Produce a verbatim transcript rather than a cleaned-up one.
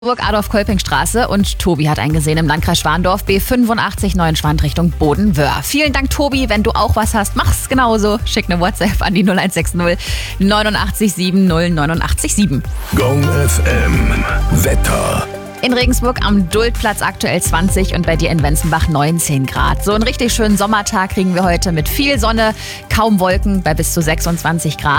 Adolf-Kolping-Straße und Tobi hat einen gesehen im Landkreis Schwandorf, B fünfundachtzig Neuenschwand Richtung Bodenwöhr. Vielen Dank, Tobi. Wenn du auch was hast, mach's genauso. Schick eine WhatsApp an die null eins sechs null neunundachtzig sieben null neunundachtzig sieben. Gong F M Wetter. In Regensburg am Duldplatz aktuell zwanzig und bei dir in Wenzenbach neunzehn Grad. So einen richtig schönen Sommertag kriegen wir heute mit viel Sonne, kaum Wolken bei bis zu sechsundzwanzig Grad.